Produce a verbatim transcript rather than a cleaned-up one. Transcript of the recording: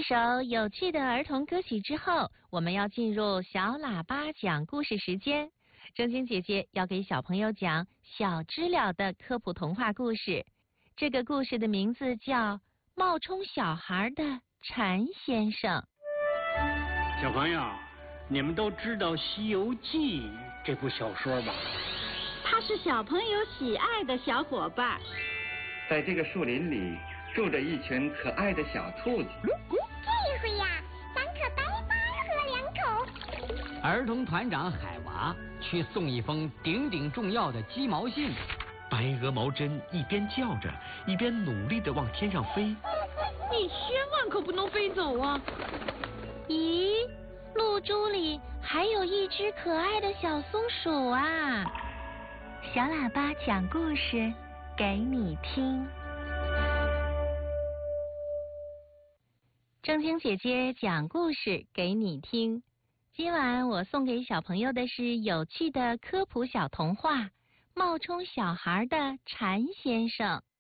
首有趣的儿童歌曲之后，我们要进入小喇叭讲故事时间。正晶姐姐要给小朋友讲小知了的科普童话故事。这个故事的名字叫《冒充小孩的蝉先生》。 小朋友，你们都知道《西游记》这部小说吧？ 他是小朋友喜爱的小伙伴。 在这个树林里住着一群可爱的小兔子。 这回呀，咱可白白喝两口。 儿童团长海娃去送一封顶顶重要的鸡毛信。 白鹅毛针一边叫着，一边努力地往天上飞。 你千万可不能飞走啊！ 咦，露珠里还有一只可爱的小松鼠啊！小喇叭讲故事给你听。正晶姐姐讲故事给你听。今晚我送给小朋友的是有趣的科普小童话《冒充小孩的蝉先生》。